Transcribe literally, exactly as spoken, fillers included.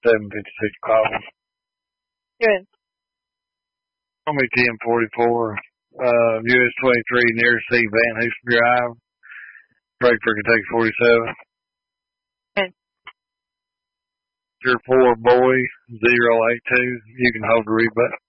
seven fifty-six call. Good. Call me ten forty-four, uh, U S twenty-three, near C, Van Houston Drive, break for Kentucky forty-seven. Good. Zero four boy, zero eight two. You can hold the rebut.